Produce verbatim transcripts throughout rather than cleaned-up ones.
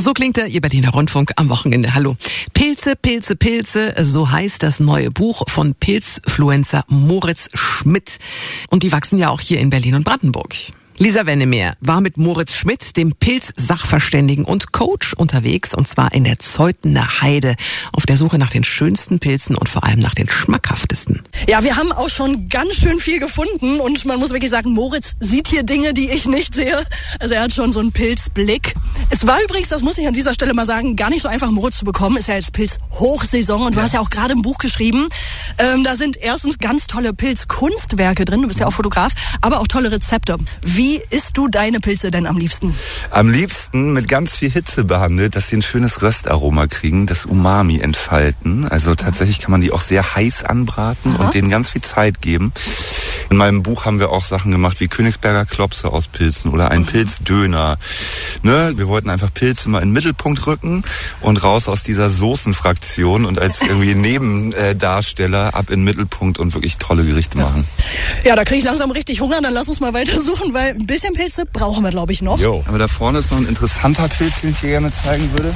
So klingt der Ihr Berliner Rundfunk am Wochenende. Hallo. Pilze, Pilze, Pilze, so heißt das neue Buch von Pilzfluencer Moritz Schmidt. Und die wachsen ja auch hier in Berlin und Brandenburg. Lisa Wennemeer war mit Moritz Schmidt, dem Pilz-Sachverständigen und Coach, unterwegs, und zwar in der Zeutener Heide, auf der Suche nach den schönsten Pilzen und vor allem nach den schmackhaftesten. Ja, wir haben auch schon ganz schön viel gefunden und man muss wirklich sagen, Moritz sieht hier Dinge, die ich nicht sehe. Also er hat schon so einen Pilzblick. Es war übrigens, das muss ich an dieser Stelle mal sagen, gar nicht so einfach, Moritz zu bekommen. Ist ja jetzt Pilz-Hochsaison und du ja. hast ja auch gerade ein Buch geschrieben. Ähm, da sind erstens ganz tolle Pilzkunstwerke drin, du bist ja auch Fotograf, aber auch tolle Rezepte. Wie Wie isst du deine Pilze denn am liebsten? Am liebsten mit ganz viel Hitze behandelt, dass sie ein schönes Röstaroma kriegen, das Umami entfalten. Also tatsächlich kann man die auch sehr heiß anbraten Aha. und denen ganz viel Zeit geben. In meinem Buch haben wir auch Sachen gemacht wie Königsberger Klopse aus Pilzen oder einen Pilzdöner. Ne? Wir wollten einfach Pilze mal in den Mittelpunkt rücken und raus aus dieser Soßenfraktion und als irgendwie Nebendarsteller ab in den Mittelpunkt und wirklich tolle Gerichte machen. Ja, da kriege ich langsam richtig Hunger, dann lass uns mal weiter suchen, weil ein bisschen Pilze brauchen wir, glaube ich, noch. Jo. Aber da vorne ist noch ein interessanter Pilz, den ich dir gerne zeigen würde.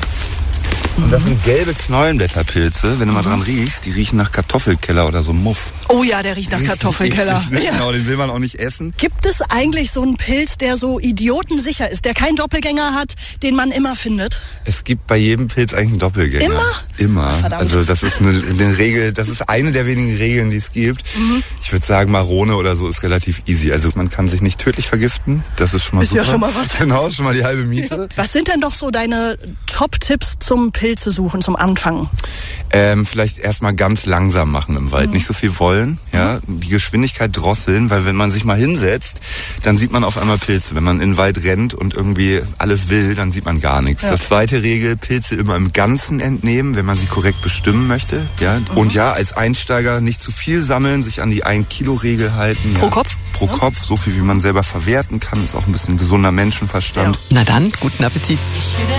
Und das sind gelbe Knollenblätterpilze. Wenn du mal dran riechst, die riechen nach Kartoffelkeller oder so Muff. Oh ja, der riecht nach Kartoffelkeller. Ja. Genau, den will man auch nicht essen. Gibt es eigentlich so einen Pilz, der so idiotensicher ist, der keinen Doppelgänger hat, den man immer findet? Es gibt bei jedem Pilz eigentlich einen Doppelgänger. Immer? Immer. Oh, also das ist eine, eine Regel, das ist eine der wenigen Regeln, die es gibt. Mhm. Ich würde sagen, Marone oder so ist relativ easy. Also man kann sich nicht tödlich vergiften. Das ist schon mal ist super. Ja schon mal was. Genau, schon mal die halbe Miete. Was sind denn doch so deine Top-Tipps zum Pilze suchen, zum Anfangen? Ähm, vielleicht erstmal ganz langsam machen im Wald. Mhm. Nicht so viel wollen, ja. Mhm. Die Geschwindigkeit drosseln, weil wenn man sich mal hinsetzt, dann sieht man auf einmal Pilze. Wenn man in den Wald rennt und irgendwie alles will, dann sieht man gar nichts. Ja. Das zweite Regel, Pilze immer im Ganzen entnehmen, wenn man sie korrekt bestimmen möchte, ja. Mhm. Und ja, als Einsteiger nicht zu viel sammeln, sich an die ein Kilo Regel halten. Pro ja. Kopf? Pro ja. Kopf, so viel wie man selber verwerten kann, ist auch ein bisschen gesunder Menschenverstand. Ja. Na dann, guten Appetit.